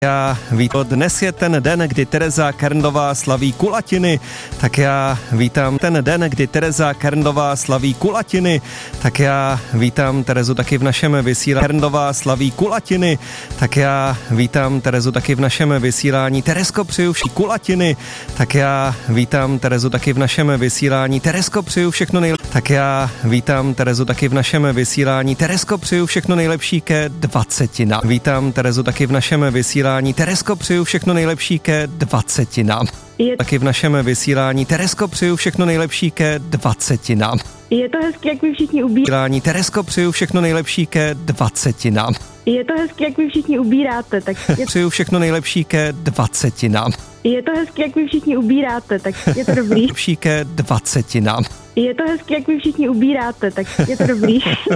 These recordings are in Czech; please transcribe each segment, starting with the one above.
Já vítám. Dnes je ten den, kdy Tereza Kernlová slaví kulatiny, tak já vítám ten den, kdy Tereza Kernlová slaví kulatiny, tak já vítám Terezu taky v našem vysílání. Kernlová slaví kulatiny, tak já vítám Terezu taky v našem vysílání. Terezko, přeju všechny kulatiny, tak já vítám Terezu taky v našem vysílání. Terezko, přeju všechno nejlepší, tak já vítám Terezu taky v našem vysílání. Terezko, přeju všechno nejlepší ke 20. Vítám Terezu taky v našem vysílání. Terezko, přeju všechno nejlepší ke 20. Taky v našem vysílání. Terezko, přeju všechno nejlepší ke 20. Je to hezky, jak vy všichni ubíráte. Terezko, přeju všechno nejlepší ke 20. Je to hezky, jak vy všichni ubíráte, tak přeju všechno nejlepší ke 20. Je to hezky, jak vy všichni ubíráte, tak je to dobrý. Nejlepší ke 20. Je to hezky, jak vy všichni ubíráte, tak je to dobrý.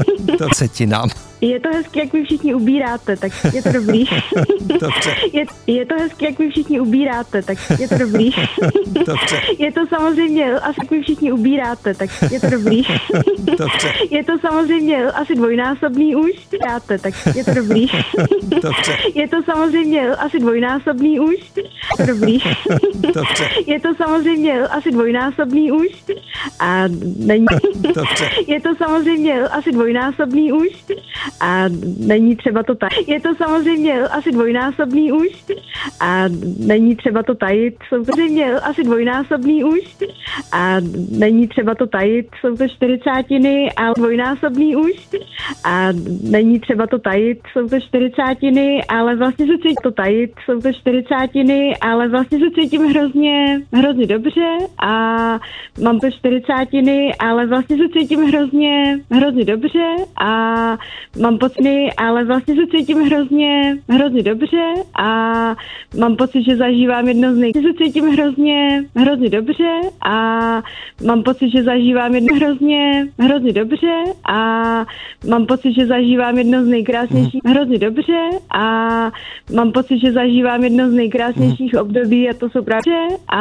20. Je to hezky, jak vy všichni ubíráte, tak je to dobrý. Dobře. Je to hezky, jak vy všichni ubíráte, tak je to dobrý. Dobře. Je to samozřejmě asi, jak vy všichni ubíráte, tak je to dobrý. Dobře. Je to samozřejmě asi dvojnásobný už, tak je to dobrý. Dobře. Je to samozřejmě asi dvojnásobný už, to dobrý. Dobře. Je to samozřejmě asi dvojnásobný už a není. Dobře. Je to samozřejmě asi dvojnásobný už a není třeba to tajit. Je to samozřejmě asi dvojnásobný už a není třeba to tajit. Jsou to samozřejmě asi dvojnásobný už a není třeba to tajit. Jsou to 40, a dvojnásobný už a není třeba to tajit. Jsou to 40, ale vlastně se cítím to tajit. Jsou to 40, ale vlastně se cítím hrozně dobře a mám to 40, ale vlastně se cítím hrozně dobře a mám pocit, ale vlastně se cítím hrozně dobře a mám pocit, že zažívám jedno z se cítím hrozně dobře a mám pocit, že zažívám jedno hrozně dobře a mám pocit, že zažívám jedno z nejkrásnějších hrozně dobře a mám pocit, že zažívám jedno z nejkrásnějších období a to jsou právě a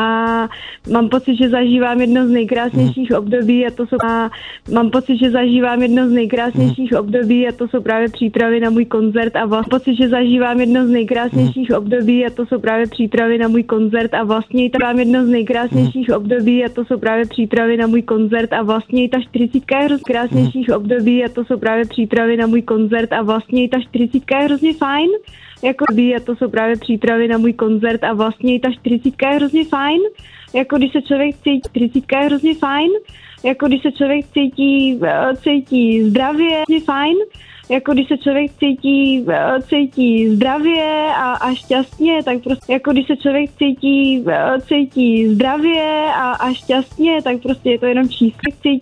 mám pocit, že zažívám jedno z nejkrásnějších období a to jsou a mám pocit, že zažívám jedno z nejkrásnějších období a to jsou právě přípravy na můj koncert a vlastně pocit, že zažívám jedno z nejkrásnějších období a to jsou právě přípravy na můj koncert a vlastně tam jedno z nejkrásnějších období a to jsou právě přípravy na můj koncert a vlastně ta 40 je hrozně krásnějších období a to jsou právě přípravy na můj koncert a vlastně ta 40 je hrozně fajn. Jako a to jsou právě přípravy na můj koncert a vlastně ta 40 je hrozně fajn. Jako když se člověk cítí, 40 je hrozně fajn. Jako když se člověk cítí zdravě, je fajn. Jako když se člověk cítí zdravě a šťastně, tak prostě jako když se člověk cítí zdravě a šťastně, tak prostě je to jenom číslo.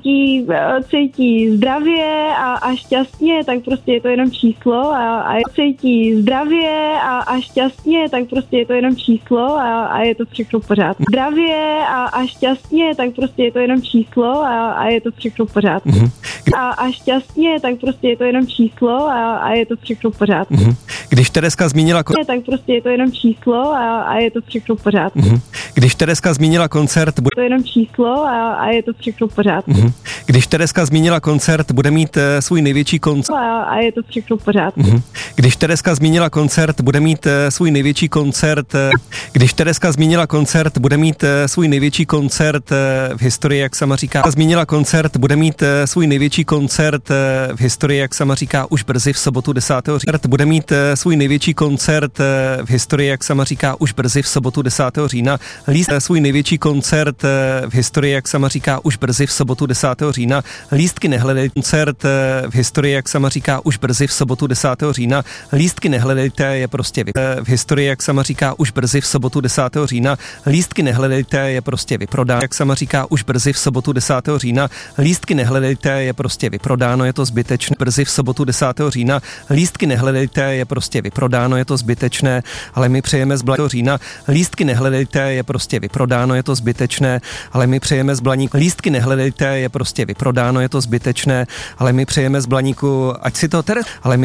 Cítí zdravě a šťastně, tak prostě je to jenom číslo a cítí zdravě a šťastně, tak prostě je to jenom číslo a je to všechno v pořádku. Zdravě a šťastně, tak prostě je to jenom číslo a je to všechno v pořádku. A šťastně, tak prostě je to jenom číslo a je to všechno v pořádku. Když Terezka zmínila tak prostě je to jenom číslo a je to všechno v pořádku. Když Terezka zmínila koncert, to je jenom číslo a je to všechno v pořádku. Když Terezka zmínila koncert, bude mít svůj největší koncert. A je to všechno v pořádku. Když Terezka zmínila koncert, bude mít svůj největší koncert. Když Terezka zmínila koncert, bude mít svůj největší koncert v historii, jak sama říká. Zmínila koncert, bude mít svůj největší koncert v historii, jak sama říká, už brzy v sobotu 10. října. Bude mít svůj největší koncert v historii, jak sama říká, už brzy v sobotu 10. října. Svůj největší koncert v historii, jak sama říká, už brzy v sobotu 10. října. Lístky nehledejte. Koncert v historii, jak sama říká, už brzy v sobotu 10. října. Lístky nehledejte, je prostě v historii, jak sama říká, už brzy v sobotu 10. října. Lístky nehledejte, je prostě vyprodáno, jak sama říká, už brzy v sobotu 10. října. Lístky nehledejte, je prostě vyprodáno, je to zbytečné. Brzy v sobotu 10. října. Lístky nehledejte, je prostě vyprodáno, je to zbytečné, ale my přejeme z října. Lístky nehledejte, je prostě vyprodáno, je to zbytečné, ale my přejeme z Blaníku. Lístky nehledejte, je prostě vyprodáno, je to zbytečné, ale my přejeme z Blaníku, ať si to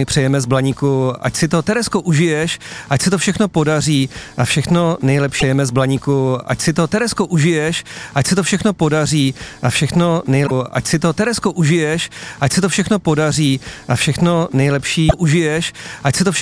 Terezko užiješ, ať si to všechno podaří a všechno nejlepší jeme z Blaníku, ať si to Terezko užiješ, ať si to všechno podaří a všechno nejlepší, ať si to Terezko užiješ, ať si to všechno podaří a všechno nejlepší užiješ, ať si to